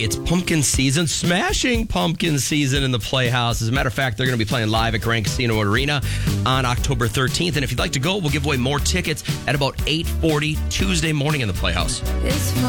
It's pumpkin season, smashing pumpkin season in the Playhouse. As a matter of fact, they're going to be playing live at Grand Casino Arena on October 13th. And if you'd like to go, we'll give away more tickets at about 8:40 Tuesday morning in the Playhouse. It's